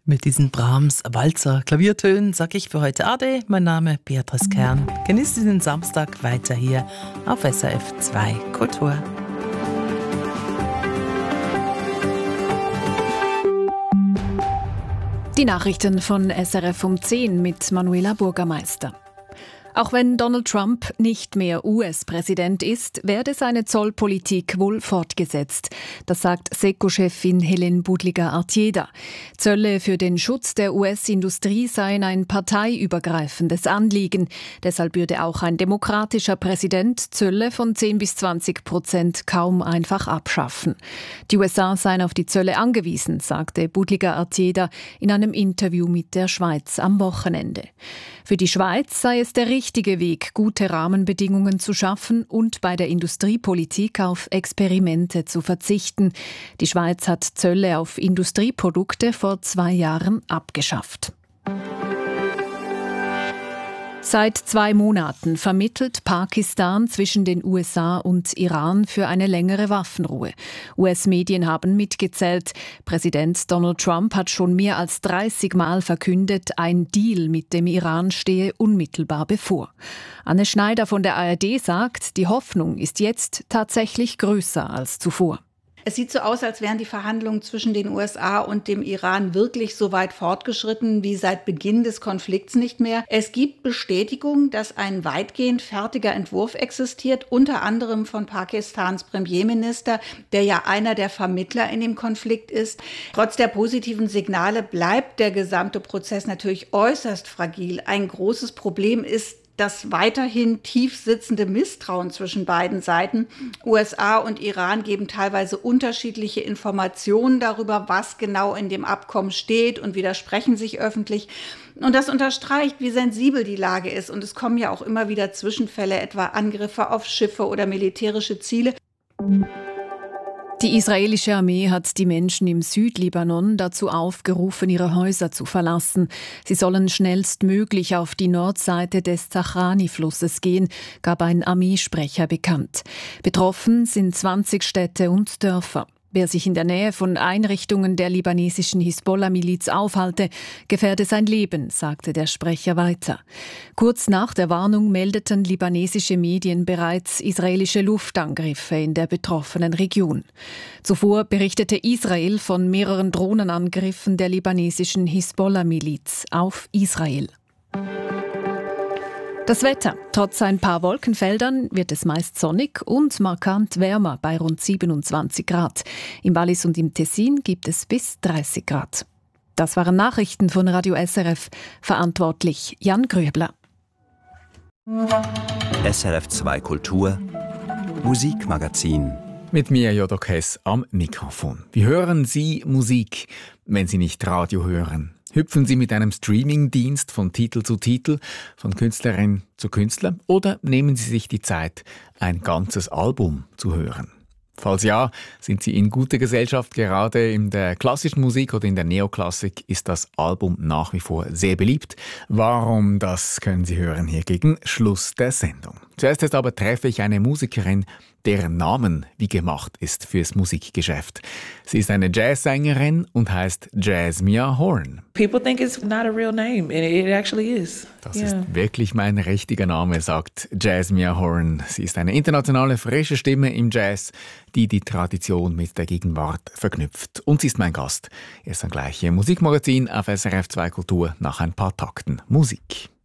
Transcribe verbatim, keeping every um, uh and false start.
Mit diesen Brahms Walzer Klaviertönen sage ich für heute Ade. Mein Name Beatrice Kern. Genießt den Samstag weiter hier auf S R F zwei Kultur. Die Nachrichten von S R F um zehn mit Manuela Burgermeister. Auch wenn Donald Trump nicht mehr U S-Präsident ist, werde seine Zollpolitik wohl fortgesetzt. Das sagt S E C O-Chefin Helen Budliger-Artieda. Zölle für den Schutz der U S-Industrie seien ein parteiübergreifendes Anliegen. Deshalb würde auch ein demokratischer Präsident Zölle von zehn bis zwanzig Prozent kaum einfach abschaffen. Die U S A seien auf die Zölle angewiesen, sagte Budliger-Artieda in einem Interview mit der Schweiz am Wochenende. Für die Schweiz sei es der richtige Weg, gute Rahmenbedingungen zu schaffen und bei der Industriepolitik auf Experimente zu verzichten. Die Schweiz hat Zölle auf Industrieprodukte vor zwei Jahren abgeschafft. Seit zwei Monaten vermittelt Pakistan zwischen den U S A und Iran für eine längere Waffenruhe. U S-Medien haben mitgezählt. Präsident Donald Trump hat schon mehr als dreißig Mal verkündet, ein Deal mit dem Iran stehe unmittelbar bevor. Anne Schneider von der A R D sagt, die Hoffnung ist jetzt tatsächlich größer als zuvor. Es sieht so aus, als wären die Verhandlungen zwischen den U S A und dem Iran wirklich so weit fortgeschritten wie seit Beginn des Konflikts nicht mehr. Es gibt Bestätigung, dass ein weitgehend fertiger Entwurf existiert, unter anderem von Pakistans Premierminister, der ja einer der Vermittler in dem Konflikt ist. Trotz der positiven Signale bleibt der gesamte Prozess natürlich äußerst fragil. Ein großes Problem ist das weiterhin tief sitzende Misstrauen zwischen beiden Seiten. U S A und Iran geben teilweise unterschiedliche Informationen darüber, was genau in dem Abkommen steht und widersprechen sich öffentlich. Und das unterstreicht, wie sensibel die Lage ist. Und es kommen ja auch immer wieder Zwischenfälle, etwa Angriffe auf Schiffe oder militärische Ziele. Die israelische Armee hat die Menschen im Südlibanon dazu aufgerufen, ihre Häuser zu verlassen. Sie sollen schnellstmöglich auf die Nordseite des Zahrani-Flusses gehen, gab ein Armeesprecher bekannt. Betroffen sind zwanzig Städte und Dörfer. Wer sich in der Nähe von Einrichtungen der libanesischen Hisbollah-Miliz aufhalte, gefährde sein Leben, sagte der Sprecher weiter. Kurz nach der Warnung meldeten libanesische Medien bereits israelische Luftangriffe in der betroffenen Region. Zuvor berichtete Israel von mehreren Drohnenangriffen der libanesischen Hisbollah-Miliz auf Israel. Das Wetter. Trotz ein paar Wolkenfeldern wird es meist sonnig und markant wärmer bei rund siebenundzwanzig Grad. Im Wallis und im Tessin gibt es bis dreißig Grad. Das waren Nachrichten von Radio S R F. Verantwortlich Jan Grübler. S R F zwei Kultur Musikmagazin. Mit mir Jodok Hess am Mikrofon. Wie hören Sie Musik, wenn Sie nicht Radio hören? Hüpfen Sie mit einem Streamingdienst von Titel zu Titel, von Künstlerin zu Künstler oder nehmen Sie sich die Zeit, ein ganzes Album zu hören? Falls ja, sind Sie in guter Gesellschaft. Gerade in der klassischen Musik oder in der Neoklassik ist das Album nach wie vor sehr beliebt. Warum, das können Sie hören hier gegen Schluss der Sendung. Zuerst jetzt aber treffe ich eine Musikerin, deren Namen wie gemacht ist fürs Musikgeschäft. Sie ist eine Jazzsängerin und heißt Jasmia Horn. People think it's not a real name, and it actually is. Das yeah. ist wirklich mein richtiger Name, sagt Jasmia Horn. Sie ist eine internationale, frische Stimme im Jazz, die die Tradition mit der Gegenwart verknüpft. Und sie ist mein Gast. Erst dann gleich im Musikmagazin auf S R F zwei Kultur nach ein paar Takten Musik.